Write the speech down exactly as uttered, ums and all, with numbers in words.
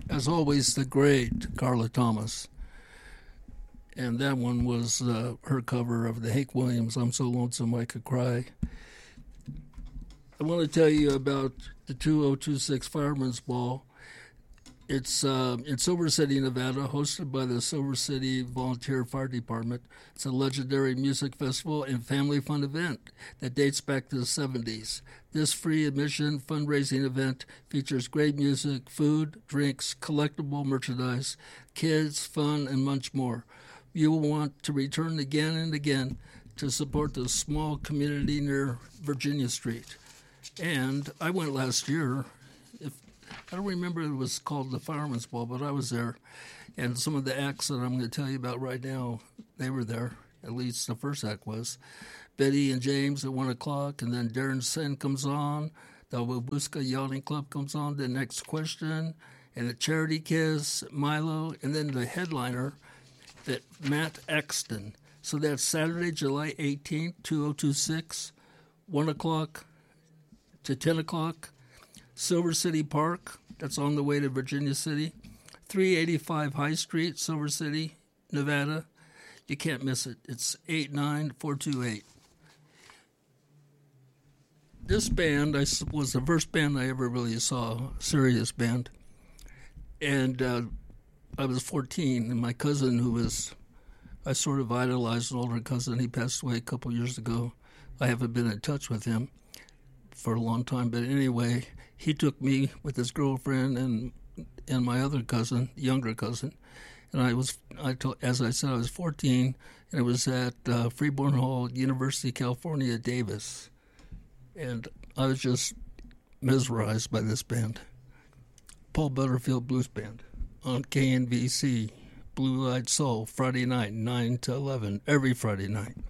as always, the great Carla Thomas. And that one was uh, her cover of the Hank Williams, I'm So Lonesome I Could Cry. I want to tell you about the two thousand twenty-six Fireman's Ball. It's uh, in Silver City, Nevada, hosted by the Silver City Volunteer Fire Department. It's a legendary music festival and family fun event that dates back to the seventies. This free admission fundraising event features great music, food, drinks, collectible merchandise, kids, fun, and much more. You will want to return again and again to support the small community near Virginia Street. And I went last year. If I don't remember it was called the Fireman's Ball, but I was there. And some of the acts that I'm going to tell you about right now, they were there. At least the first act was. Betty and James at one o'clock, and then Darren Sen comes on. The Wabuska Yachting Club comes on. The Next Question, and the Charity Kiss, Milo, and then the headliner, that Matt Axton. So that's Saturday, July eighteenth, two thousand twenty-six, one o'clock to ten o'clock. Silver City Park, that's on the way to Virginia City. three eighty-five High Street, Silver City, Nevada. You can't miss it. It's eight nine four two eight. This band I, was the first band I ever really saw, a serious band. And uh, I was fourteen, and my cousin, who was, I sort of idolized, an older cousin, he passed away a couple years ago. I haven't been in touch with him for a long time, but anyway, he took me with his girlfriend and and my other cousin, younger cousin, and I was, I told, as I said, I was fourteen, and it was at uh, Freeborn Hall, University of California, Davis, and I was just mesmerized by this band, Paul Butterfield Blues Band, on K N B C, Blue Light Soul, Friday night, nine to eleven, every Friday night.